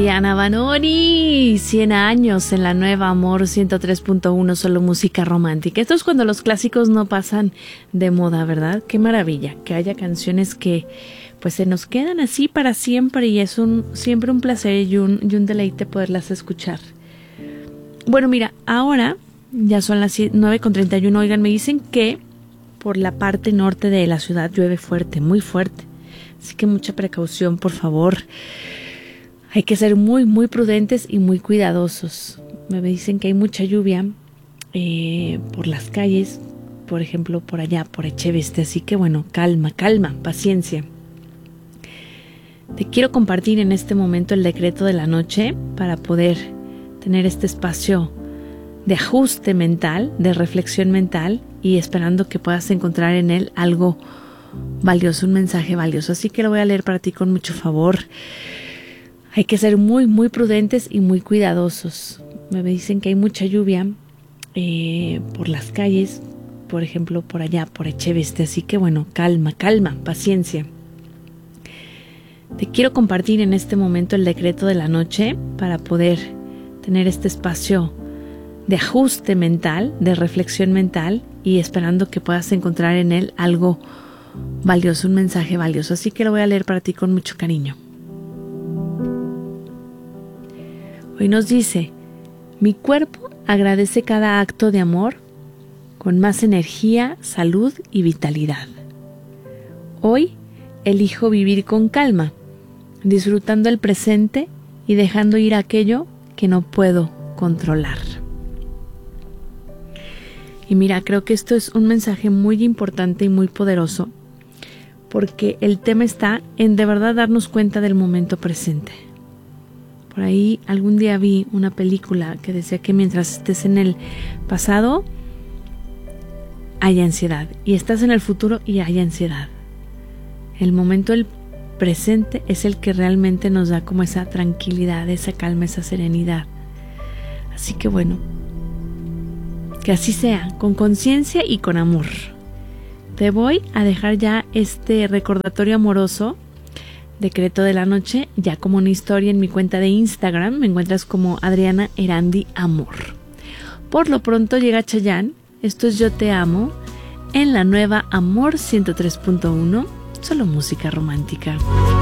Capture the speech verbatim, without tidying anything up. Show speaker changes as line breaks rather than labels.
Adriana Banori, cien años en la nueva Amor ciento tres punto uno, solo música romántica. Esto es cuando los clásicos no pasan de moda, ¿verdad? Qué maravilla que haya canciones que pues se nos quedan así para siempre y es un siempre un placer y un, y un deleite poderlas escuchar. Bueno, mira, ahora ya son las nueve con treinta y uno. Oigan, me dicen que por la parte norte de la ciudad llueve fuerte, muy fuerte. Así que mucha precaución, por favor. Hay que ser muy, muy prudentes y muy cuidadosos. Me dicen que hay mucha lluvia eh, por las calles, por ejemplo, por allá, por Echeveste. Así que bueno, calma, calma, paciencia. Te quiero compartir en este momento el decreto de la noche para poder tener este espacio de ajuste mental, de reflexión mental y esperando que puedas encontrar en él algo valioso, un mensaje valioso. Así que lo voy a leer para ti con mucho favor. Hay que ser muy, muy prudentes y muy cuidadosos. Me dicen que hay mucha lluvia eh, por las calles, por ejemplo, por allá, por Echeveste. Así que bueno, calma, calma, paciencia. Te quiero compartir en este momento el decreto de la noche para poder tener este espacio de ajuste mental, de reflexión mental y esperando que puedas encontrar en él algo valioso, un mensaje valioso. Así que lo voy a leer para ti con mucho cariño. Hoy nos dice: mi cuerpo agradece cada acto de amor con más energía, salud y vitalidad. Hoy elijo vivir con calma, disfrutando el presente y dejando ir aquello que no puedo controlar. Y mira, creo que esto es un mensaje muy importante y muy poderoso, porque el tema está en de verdad darnos cuenta del momento presente. Por ahí algún día vi una película que decía que mientras estés en el pasado hay ansiedad y estás en el futuro y hay ansiedad. El momento del presente es el que realmente nos da como esa tranquilidad, esa calma, esa serenidad. Así que bueno, que así sea, con conciencia y con amor. Te voy a dejar ya este recordatorio amoroso, decreto de la noche, ya como una historia en mi cuenta de Instagram. Me encuentras como Adriana Erandi Amor. Por lo pronto llega Chayanne, esto es Yo Te Amo, en la nueva Amor ciento tres punto uno, solo música romántica.